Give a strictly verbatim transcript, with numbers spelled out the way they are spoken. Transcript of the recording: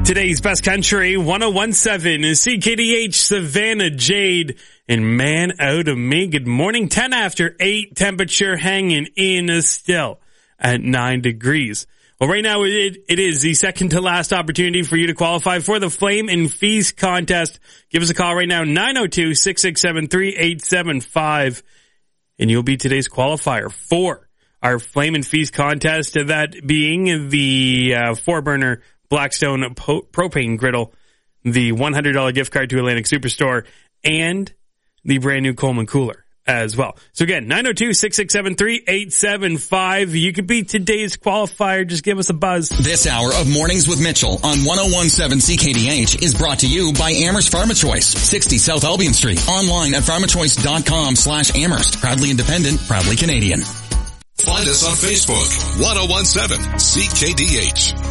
Today's Best Country, one oh one seven is C K D H, Savannah, Jade, and Man Out of Me. Good morning, ten after eight, temperature hanging in still at nine degrees. Well, right now it, it is the second to last opportunity for you to qualify for the Flame and Feast contest. Give us a call right now, nine oh two, six six seven, three eight seven five, and you'll be today's qualifier for our Flame and Feast contest, that being the uh, four-burner Blackstone po- propane griddle, the one hundred dollars gift card to Atlantic Superstore, and the brand new Coleman cooler as well. So again, nine oh two, six six seven, three eight seven five. You could be today's qualifier. Just give us a buzz. This hour of Mornings with Mitchell on one oh one seven C K D H is brought to you by Amherst PharmaChoice, sixty South Albion Street. Online at pharmachoice.com slash Amherst. Proudly independent, proudly Canadian. Find us on Facebook, one oh one seven C K D H.